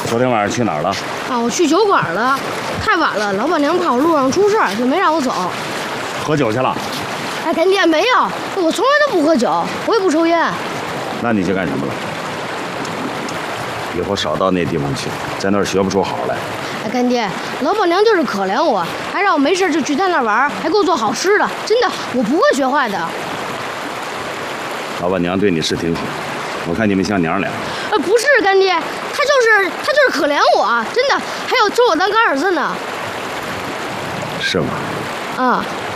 昨天晚上去哪儿了？ 啊，我去酒馆了，太晚了，老板娘怕我路上出事儿，就没让我走。 喝酒去了？ 哎，干爹没有，我从来都不喝酒，我也不抽烟。 那你去干什么了？以后少到那地方去，在那儿学不出好来。 哎，干爹，老板娘就是可怜我，还让我没事就去她那儿玩，还给我做好吃的。真的，我不会学坏的。 老板娘对你是挺好，我看你们像娘俩。 不是干爹，她就是可怜我，真的，还有收我当干儿子呢。 是吗？ 啊。